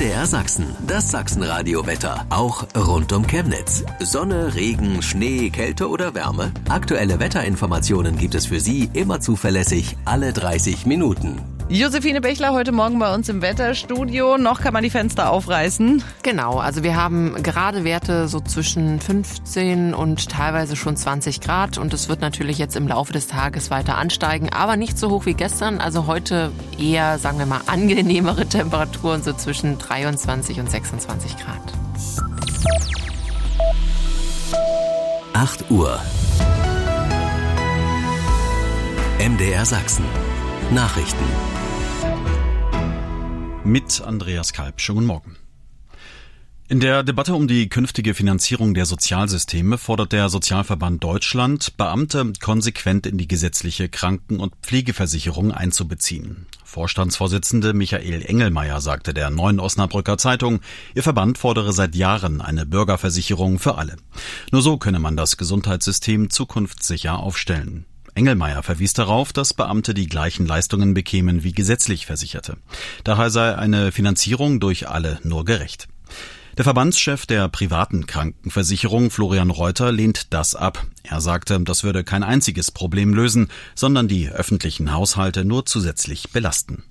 MDR Sachsen, das Sachsenradio-Wetter. Auch rund um Chemnitz. Sonne, Regen, Schnee, Kälte oder Wärme? Aktuelle Wetterinformationen gibt es für Sie immer zuverlässig alle 30 Minuten. Josephine Bechler heute Morgen bei uns im Wetterstudio. Noch kann man die Fenster aufreißen. Genau, also wir haben gerade Werte so zwischen 15 und teilweise schon 20 Grad. Und es wird natürlich jetzt im Laufe des Tages weiter ansteigen, aber nicht so hoch wie gestern. Also heute eher, sagen wir mal, angenehmere Temperaturen, so zwischen 23 und 26 Grad. 8 Uhr. MDR Sachsen. Nachrichten. Mit Andreas Kalb. Schönen guten Morgen. In der Debatte um die künftige Finanzierung der Sozialsysteme fordert der Sozialverband Deutschland, Beamte konsequent in die gesetzliche Kranken- und Pflegeversicherung einzubeziehen. Vorstandsvorsitzende Michael Engelmeier sagte der Neuen Osnabrücker Zeitung, ihr Verband fordere seit Jahren eine Bürgerversicherung für alle. Nur so könne man das Gesundheitssystem zukunftssicher aufstellen. Engelmeier verwies darauf, dass Beamte die gleichen Leistungen bekämen wie gesetzlich Versicherte. Daher sei eine Finanzierung durch alle nur gerecht. Der Verbandschef der privaten Krankenversicherung, Florian Reuter, lehnt das ab. Er sagte, das würde kein einziges Problem lösen, sondern die öffentlichen Haushalte nur zusätzlich belasten.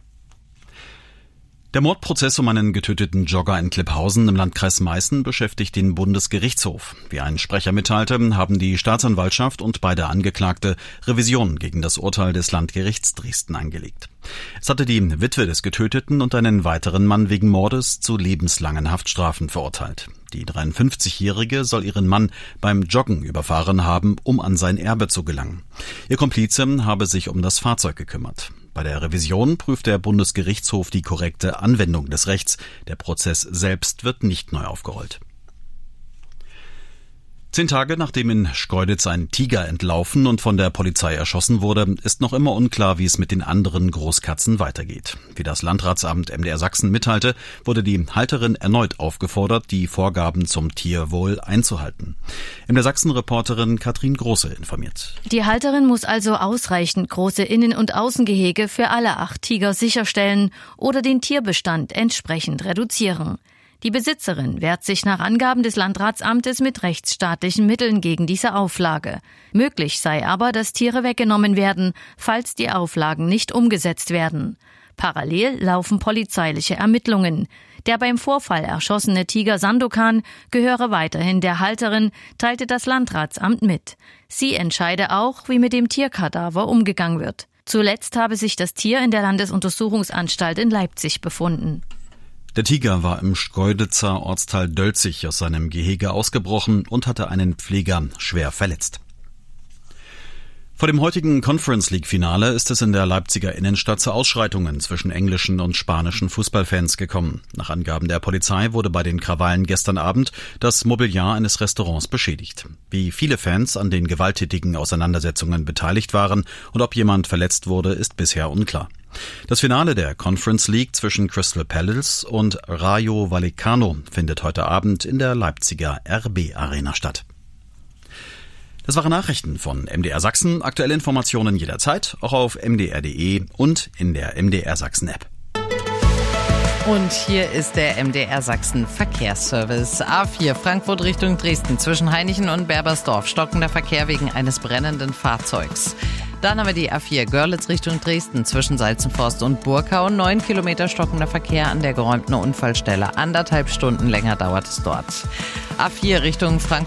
Der Mordprozess um einen getöteten Jogger in Klipphausen im Landkreis Meißen beschäftigt den Bundesgerichtshof. Wie ein Sprecher mitteilte, haben die Staatsanwaltschaft und beide Angeklagte Revision gegen das Urteil des Landgerichts Dresden eingelegt. Es hatte die Witwe des Getöteten und einen weiteren Mann wegen Mordes zu lebenslangen Haftstrafen verurteilt. Die 53-Jährige soll ihren Mann beim Joggen überfahren haben, um an sein Erbe zu gelangen. Ihr Komplize habe sich um das Fahrzeug gekümmert. Bei der Revision prüft der Bundesgerichtshof die korrekte Anwendung des Rechts. Der Prozess selbst wird nicht neu aufgerollt. 10 Tage nachdem in Schkeuditz ein Tiger entlaufen und von der Polizei erschossen wurde, ist noch immer unklar, wie es mit den anderen Großkatzen weitergeht. Wie das Landratsamt MDR Sachsen mitteilte, wurde die Halterin erneut aufgefordert, die Vorgaben zum Tierwohl einzuhalten. MDR Sachsen-Reporterin Katrin Große informiert. Die Halterin muss also ausreichend große Innen- und Außengehege für alle 8 Tiger sicherstellen oder den Tierbestand entsprechend reduzieren. Die Besitzerin wehrt sich nach Angaben des Landratsamtes mit rechtsstaatlichen Mitteln gegen diese Auflage. Möglich sei aber, dass Tiere weggenommen werden, falls die Auflagen nicht umgesetzt werden. Parallel laufen polizeiliche Ermittlungen. Der beim Vorfall erschossene Tiger Sandokan gehöre weiterhin der Halterin, teilte das Landratsamt mit. Sie entscheide auch, wie mit dem Tierkadaver umgegangen wird. Zuletzt habe sich das Tier in der Landesuntersuchungsanstalt in Leipzig befunden. Der Tiger war im Schkeuditzer Ortsteil Dölzig aus seinem Gehege ausgebrochen und hatte einen Pfleger schwer verletzt. Vor dem heutigen Conference League Finale ist es in der Leipziger Innenstadt zu Ausschreitungen zwischen englischen und spanischen Fußballfans gekommen. Nach Angaben der Polizei wurde bei den Krawallen gestern Abend das Mobiliar eines Restaurants beschädigt. Wie viele Fans an den gewalttätigen Auseinandersetzungen beteiligt waren und ob jemand verletzt wurde, ist bisher unklar. Das Finale der Conference League zwischen Crystal Palace und Rayo Vallecano findet heute Abend in der Leipziger RB Arena statt. Das waren Nachrichten von MDR Sachsen. Aktuelle Informationen jederzeit, auch auf mdr.de und in der MDR Sachsen App. Und hier ist der MDR Sachsen Verkehrsservice. A4 Frankfurt Richtung Dresden zwischen Hainichen und Berbersdorf. Stockender Verkehr wegen eines brennenden Fahrzeugs. Dann haben wir die A4 Görlitz Richtung Dresden zwischen Salzenforst und Burkau. 9 Kilometer stockender Verkehr an der geräumten Unfallstelle. 1,5 Stunden länger dauert es dort. A4 Richtung Frankfurt